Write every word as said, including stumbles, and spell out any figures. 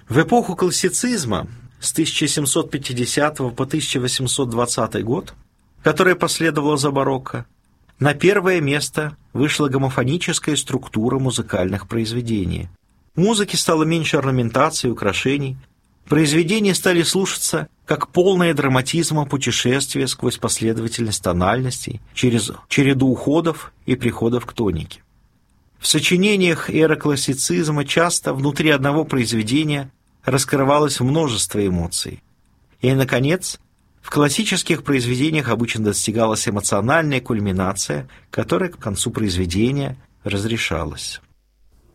В эпоху классицизма с тысяча семьсот пятидесятого по тысяча восемьсот двадцатый год, которая последовала за барокко, на первое место вышла гомофоническая структура музыкальных произведений. В музыке стало меньше орнаментации и украшений, произведения стали слушаться как полное драматизма путешествие сквозь последовательность тональностей, через череду уходов и приходов к тонике. В сочинениях эры классицизма часто внутри одного произведения раскрывалось множество эмоций. И, наконец, в классических произведениях обычно достигалась эмоциональная кульминация, которая к концу произведения разрешалась.